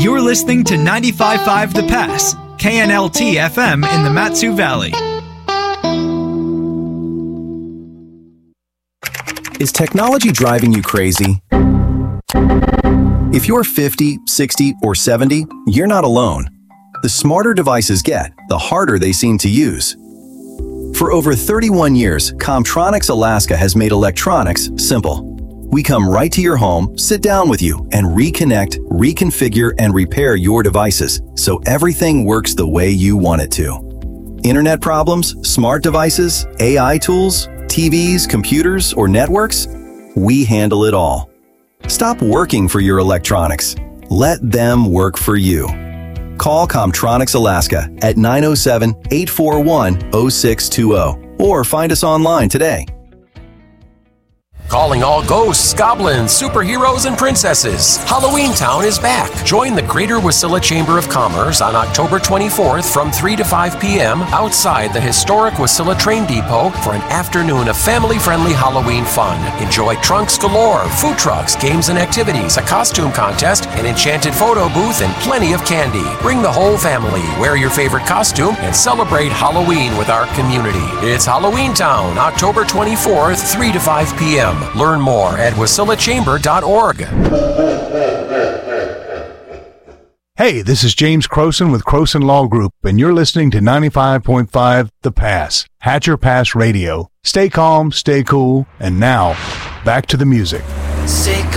You're listening to 95.5 The Pass, KNLT FM in the Mat-Su Valley. Is technology driving you crazy? If you're 50, 60, or 70, you're not alone. The smarter devices get, the harder they seem to use. For over 31 years, Comtronics Alaska has made electronics simple. We come right to your home, sit down with you, and reconnect, reconfigure, and repair your devices so everything works the way you want it to. Internet problems, smart devices, AI tools, TVs, computers, or networks? We handle it all. Stop working for your electronics. Let them work for you. Call Comtronics Alaska at 907-841-0620 or find us online today. Calling all ghosts, goblins, superheroes, and princesses. Halloween Town is back. Join the Greater Wasilla Chamber of Commerce on October 24th from 3 to 5 p.m. outside the historic Wasilla Train Depot for an afternoon of family-friendly Halloween fun. Enjoy trunks galore, food trucks, games and activities, a costume contest, an enchanted photo booth, and plenty of candy. Bring the whole family, wear your favorite costume, and celebrate Halloween with our community. It's Halloween Town, October 24th, 3 to 5 p.m. Learn more at wasillachamber.org. Hey, this is James Croson with Croson Law Group, and you're listening to 95.5 The Pass, Hatcher Pass Radio. Stay calm, stay cool, and now, back to the music. Sick